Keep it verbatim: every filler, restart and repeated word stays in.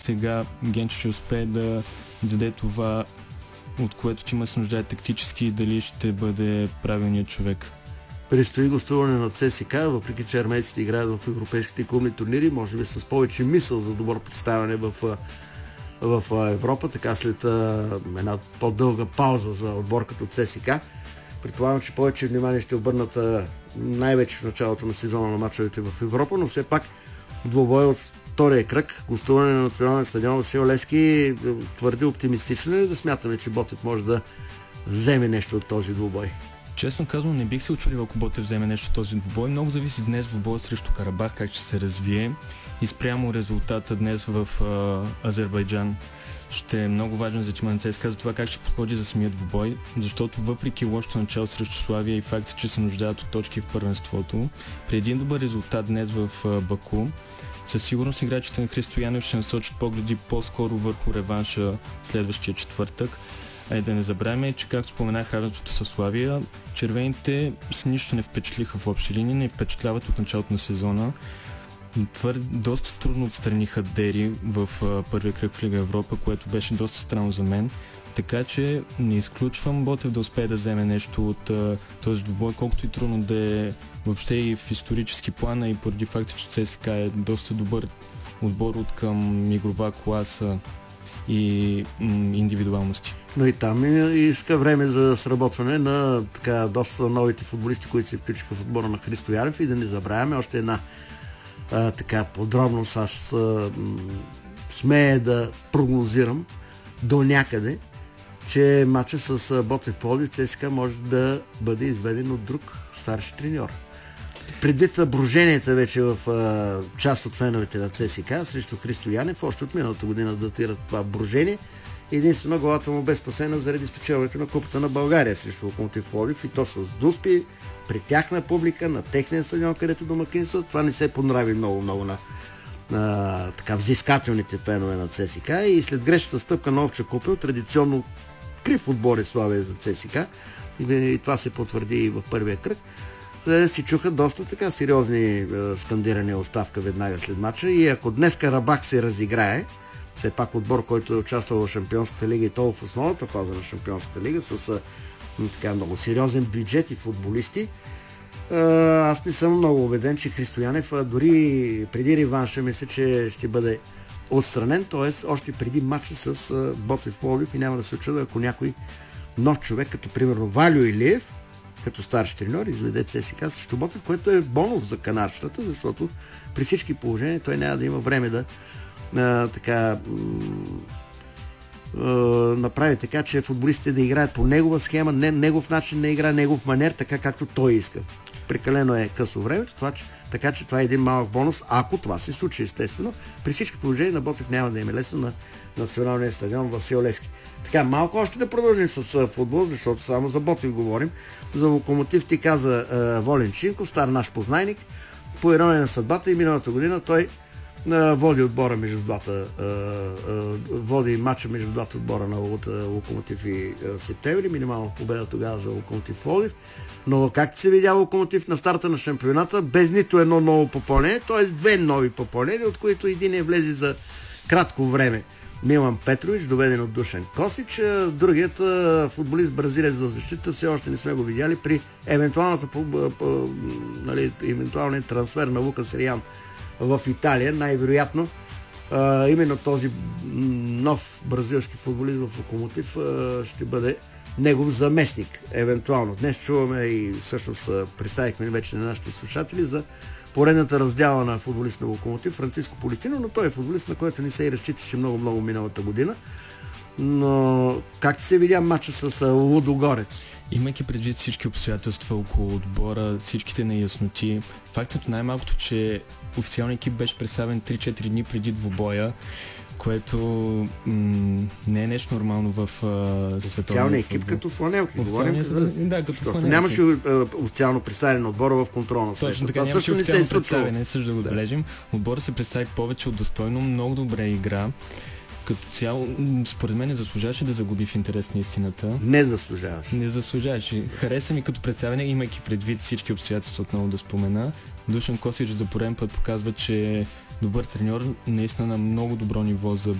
сега Генчо ще успее да даде това, от което Тима се нуждае тактически и дали ще бъде правилният човек. Предстои гостуване на ЦСКА, въпреки че армейците играят в европейските клубни турнири, може би с повече мисъл за добро представяне в, в Европа, така след една по-дълга пауза за отбор като ЦСКА. Предполагам, че повече внимание ще обърнат най-вече в началото на сезона на мачовете в Европа, но все пак двубой от втория кръг, гостуване на националния стадион Васил Левски, твърди оптимистично и да смятаме, че Ботев може да вземе нещо от този двубой. Честно казвам, не бих се очудил, ако Ботев вземе нещо от този двубой. Много зависи днес двубой срещу Карабах, как ще се развие и спрямо резултата днес в а, Азербайджан. Ще е много важен за тима на ЦСКА за това как ще подходи за самия двубой, защото въпреки лошото начало срещу Славия и факта, че се нуждаят от точки в първенството, при един добър резултат днес в а, Баку, със сигурност играчите на Христо Янев ще насочат погледи по-скоро върху реванша следващия четвъртък. А и да не забравяме, че както споменах равенството със Славия, червените с нищо не впечатлиха в общи линии, не впечатляват от началото на сезона. Твърд, доста трудно отстраниха Дери в а, първия кръг в Лига Европа, което беше доста странно за мен. Така че не изключвам Ботев да успее да вземе нещо от а, този двубой, колкото и трудно да е въобще и в исторически план, и поради факта, че ЦСКА е доста добър отбор от към игрова класа и м, индивидуалности. Но и там иска време за сработване на така доста новите футболисти, които се включиха в отбора на Христо Янев, и да не забравяме още една а, така подробност. Аз а, смея да прогнозирам до някъде, че матчът с Ботев Пловдив ЦСКА може да бъде изведен от друг старши треньор. Предвид броженията вече в а, част от феновете на ЦСКА срещу Христо Янев, още от миналата година датират това брожение. Единствено главата му бе спасена заради спечелването на Купата на България срещу Локомотив Пловдив, и то с дуспи при тяхна публика на техния стадион, където домакинства. Това не се понрави много-много на, на така взискателните фенове на ЦСКА, и след грешната стъпка на Овча Купел, традиционно крив отбор е Славия за ЦСКА, и, и това се потвърди и в първия кръг. Си чуха доста така сериозни е, скандирания оставка веднага след матча, и ако днес Карабах се разиграе, все пак отбор, който е участвал в Шампионската лига и то в основната фаза на Шампионската лига с а, така много сериозен бюджет и футболисти, а, аз не съм много убеден, че Христо Янев, а дори преди реванша, мисля, че ще бъде отстранен, т.е. още преди матча с а, Ботев Пловдив, и няма да се очуда, ако някой нов човек, като примерно Валю Илиев, като старши треньор, изведе ЦСКА срещу Ботев, което е бонус за канарчетата, защото при всички положения той няма да има време да а, така а, направи така, че футболистите да играят по негова схема, не, негов начин на игра, негов манер, така както той иска. Прекалено е късо времето, това, че, така че това е един малък бонус, ако това се случи, естествено. При всички положения на Ботев няма да им е лесно на националния стадион Васил Левски. Така, малко още да продължим с футбол, защото само за Ботев говорим. За Локомотив ти каза uh, Волен Чинков, стар наш познайник. По ирония на съдбата и миналата година той uh, води отбора между двата uh, uh, води матча между двата отбора на от, uh, Локомотив и uh, Септември. Минимална победа тогава за Локомотив Пловдив. Но както се видя Локомотив на старта на шампионата, без нито едно ново попълнение, т.е. две нови попълнения, от които един е влезе за кратко време. Милан Петрович, доведен от Душан Косич, другият футболист бразилец в защита, все още не сме го видяли при евентуалната нали, евентуален трансфер на Лукас Риан в Италия. Най-вероятно именно този нов бразилски футболист в Локомотив ще бъде негов заместник, евентуално. Днес чуваме и всъщност представихме вече на нашите слушатели за поредната раздяла на футболист на Локомотив, Франциско Политино, но той е футболист, на който не се и разчиташе много-много миналата година. Но как ти се видя матча с Лудогорец? Имайки предвид всички обстоятелства около отбора, всичките неясноти, фактът най-малкото, че официалният екип беше представен три-четири дни преди двубоя, което м- не е нещо нормално в световния официалния екип като фланелки. Говорим, за... Да, като фланелки. Нямаше официално представен отбора в контролна среща. Точно така, нямаше официално представен, също да го отбележим. Отбора се представи повече от достойно, много добре игра. Като цяло, според мен, не заслужаваше да загуби в интерес на истината. Не заслужаваше. Не заслужаваше. Хареса ми като представяне, имайки предвид всички обстоятелства, отново да спомена. Душан Косич за пореден път показва, че добър треньор, наистина на много добро ниво за